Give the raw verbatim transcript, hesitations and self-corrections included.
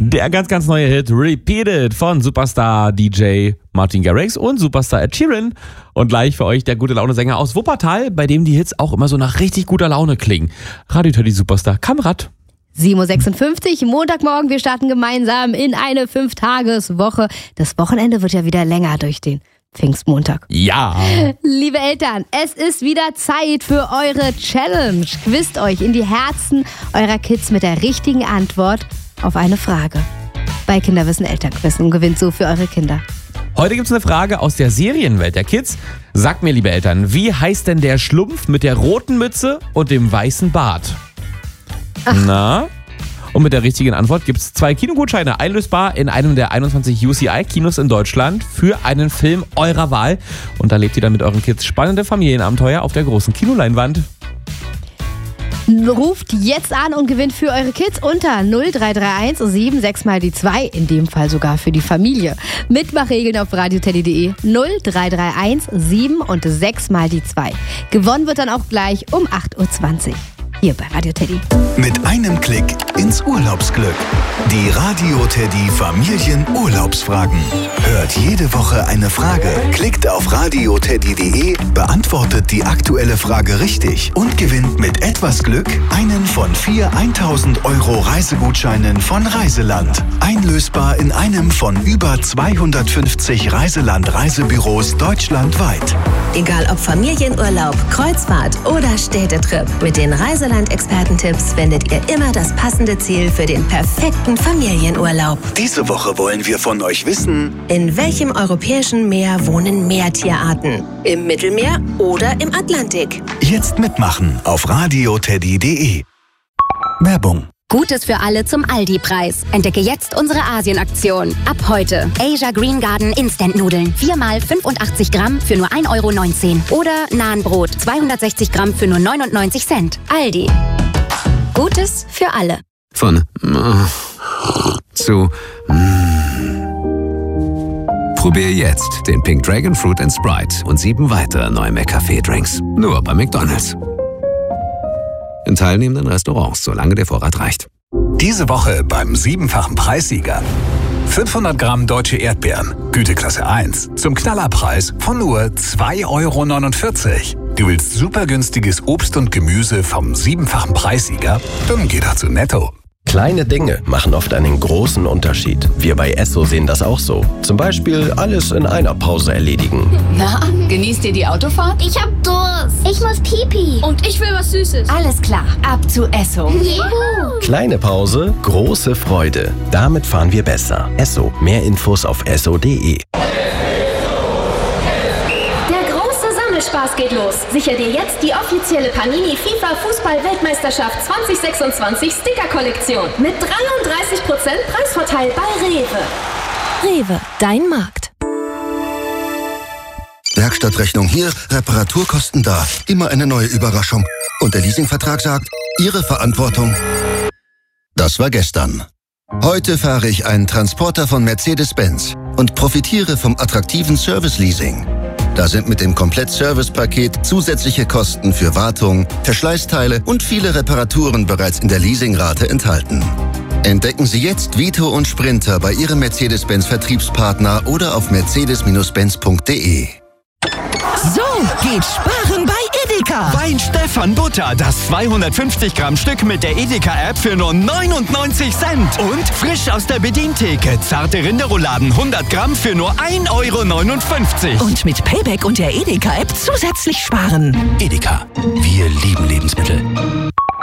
Der ganz, ganz neue Hit Repeated von Superstar D J Martin Garrix und Superstar Ed Sheeran. Und gleich für euch der gute Laune-Sänger aus Wuppertal, bei dem die Hits auch immer so nach richtig guter Laune klingen. Radio Teddy Superstar Kamrat. sieben Uhr sechsundfünfzig, Montagmorgen, wir starten gemeinsam in eine Fünf-Tages-Woche. Das Wochenende wird ja wieder länger durch den Pfingstmontag. Ja. Liebe Eltern, es ist wieder Zeit für eure Challenge. Quizzt euch in die Herzen eurer Kids mit der richtigen Antwort auf eine Frage. Bei Kinderwissen Elternquiz und gewinnt so für eure Kinder. Heute gibt es eine Frage aus der Serienwelt der Kids. Sagt mir, liebe Eltern, wie heißt denn der Schlumpf mit der roten Mütze und dem weißen Bart? Ach. Na? Und mit der richtigen Antwort gibt es zwei Kinogutscheine, einlösbar in einem der einundzwanzig U C I-Kinos in Deutschland für einen Film eurer Wahl. Und da lebt ihr dann mit euren Kids spannende Familienabenteuer auf der großen Kinoleinwand. Ruft jetzt an und gewinnt für eure Kids unter null drei drei eins sieben sechs mal die zwei, in dem Fall sogar für die Familie. Mitmachregeln auf radioteddy punkt de null drei drei eins sieben und sechs mal die zwei. Gewonnen wird dann auch gleich um acht Uhr zwanzig. Hier bei Radio Teddy. Mit einem Klick ins Urlaubsglück. Die Radio Teddy Familienurlaubsfragen. Hört jede Woche eine Frage, klickt auf radioteddy punkt de, beantwortet die aktuelle Frage richtig und gewinnt mit etwas Glück einen von vier tausend Euro Reisegutscheinen von Reiseland. Einlösbar in einem von über zweihundertfünfzig Reiseland-Reisebüros deutschlandweit. Egal ob Familienurlaub, Kreuzfahrt oder Städtetrip, mit den Reiseland-Expertentipps findet ihr immer das passende Ziel für den perfekten Familienurlaub. Diese Woche wollen wir von euch wissen: In welchem europäischen Meer wohnen Meertierarten? Im Mittelmeer oder im Atlantik? Jetzt mitmachen auf radioteddy punkt de. Werbung. Gutes für alle zum Aldi-Preis. Entdecke jetzt unsere Asien-Aktion. Ab heute Asia Green Garden Instant-Nudeln. viermal fünfundachtzig Gramm für nur ein Euro neunzehn. Oder Nahenbrot, zweihundertsechzig Gramm für nur neunundneunzig Cent. Aldi. Gutes für alle. Von äh, zu äh. Probier jetzt den Pink Dragon Fruit and Sprite und sieben weitere neue McCafé-Drinks. Nur bei McDonald's. In teilnehmenden Restaurants, solange der Vorrat reicht. Diese Woche beim siebenfachen Preissieger. fünfhundert Gramm deutsche Erdbeeren, Güteklasse eins, zum Knallerpreis von nur zwei Euro neunundvierzig. Du willst super günstiges Obst und Gemüse vom siebenfachen Preissieger? Dann geh doch zu Netto. Kleine Dinge machen oft einen großen Unterschied. Wir bei Esso sehen das auch so. Zum Beispiel alles in einer Pause erledigen. Na, genießt ihr die Autofahrt? Ich hab Durst. Ich muss Pipi. Und ich will was Süßes. Alles klar, ab zu Esso. Juhu. Kleine Pause, große Freude. Damit fahren wir besser. Esso. Mehr Infos auf esso punkt de. Spaß geht los. Sicher dir jetzt die offizielle Panini FIFA Fußball-Weltmeisterschaft zwanzig sechsundzwanzig Sticker-Kollektion mit dreiunddreißig Prozent Preisvorteil bei Rewe. Rewe, dein Markt. Werkstattrechnung hier, Reparaturkosten da. Immer eine neue Überraschung. Und der Leasingvertrag sagt, Ihre Verantwortung. Das war gestern. Heute fahre ich einen Transporter von Mercedes-Benz und profitiere vom attraktiven Service-Leasing. Da sind mit dem Komplett-Service-Paket zusätzliche Kosten für Wartung, Verschleißteile und viele Reparaturen bereits in der Leasingrate enthalten. Entdecken Sie jetzt Vito und Sprinter bei Ihrem Mercedes-Benz-Vertriebspartner oder auf mercedes Benz punkt de. So geht Sparen bei Edeka. Wein Stefan Butter, das zweihundertfünfzig Gramm Stück mit der Edeka-App für nur neunundneunzig Cent. Und frisch aus der Bedientheke, zarte Rinderrouladen hundert Gramm für nur ein Euro neunundfünfzig. Und mit Payback und der Edeka-App zusätzlich sparen. Edeka, wir lieben Lebensmittel.